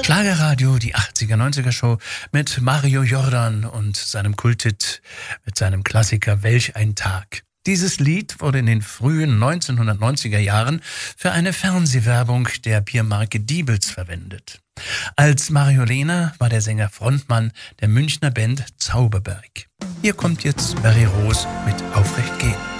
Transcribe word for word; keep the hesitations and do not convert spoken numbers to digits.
Schlagerradio, die achtziger, neunziger Show mit Mario Jordan und seinem Kulthit, mit seinem Klassiker Welch ein Tag. Dieses Lied wurde in den frühen neunzehnhundertneunziger Jahren für eine Fernsehwerbung der Biermarke Diebels verwendet. Als Mario Lehner war der Sänger Frontmann der Münchner Band Zauberberg. Hier kommt jetzt Barry Roos mit Aufrecht gehen.